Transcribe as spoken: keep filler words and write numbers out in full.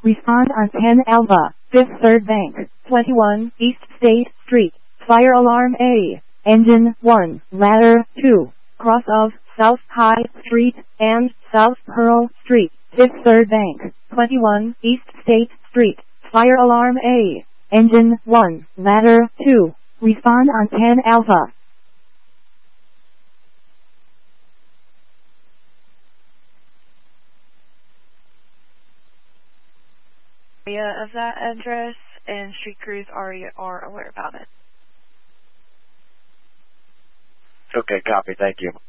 Respond on ten Alpha, Fifth Third Bank, twenty-one East State Street. Fire alarm A. Engine one. Ladder two. Cross of South High Street and South Pearl Street. Fifth Third Bank, twenty-one East State Street. Fire alarm A. Engine one. Ladder two. Respond on ten Alpha. Area of that address, and street crews already are aware about it. Okay, copy. Thank you.